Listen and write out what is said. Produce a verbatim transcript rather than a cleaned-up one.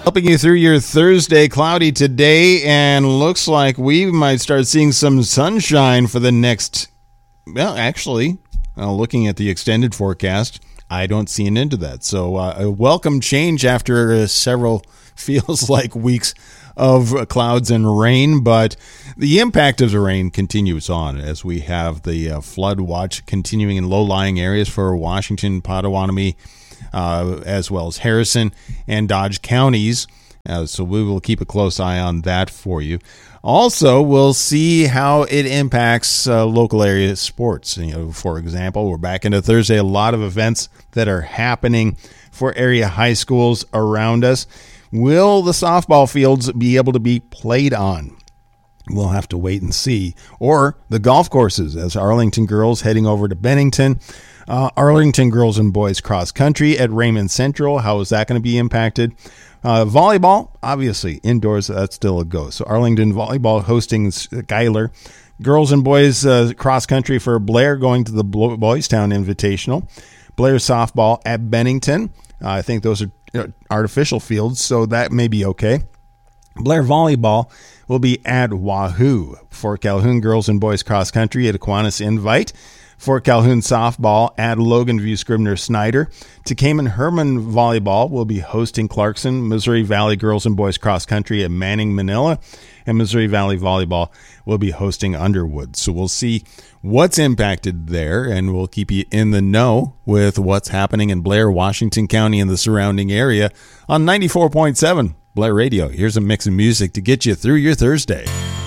Helping you through your Thursday, cloudy today, and looks like we might start seeing some sunshine for the next, well, actually, uh, looking at the extended forecast, I don't see an end to that. So uh, a welcome change after uh, several, feels like weeks of uh, clouds and rain, but the impact of the rain continues on as we have the uh, flood watch continuing in low-lying areas for Washington, Potawatomi, Uh, as well as Harrison and Dodge counties. Uh, so we will keep a close eye on that for you. Also, we'll see how it impacts uh, local area sports. You know, for example, we're back into Thursday. A lot of events that are happening for area high schools around us. Will the softball fields be able to be played on? We'll have to wait and see. Or the golf courses, as Arlington girls heading over to Bennington. Uh, Arlington girls and boys cross country at Raymond Central. How is that going to be impacted? Uh, volleyball, obviously, indoors, that's still a go. So Arlington volleyball hosting Schuyler. Girls and boys uh, cross country for Blair going to the Boys Town Invitational. Blair softball at Bennington. Uh, I think those are you know, artificial fields, so that may be okay. Blair volleyball will be at Wahoo. Fort Calhoun girls and boys cross country at Aquinas Invite. Fort Calhoun softball at Loganview Scribner Snyder. Tecumseh Herman volleyball will be hosting Clarkson. Missouri Valley girls and boys cross country at Manning, Manila. And Missouri Valley volleyball will be hosting Underwood. So we'll see what's impacted there, and we'll keep you in the know with what's happening in Blair, Washington County, and the surrounding area on ninety-four point seven Blair Radio. Here's a mix of music to get you through your Thursday.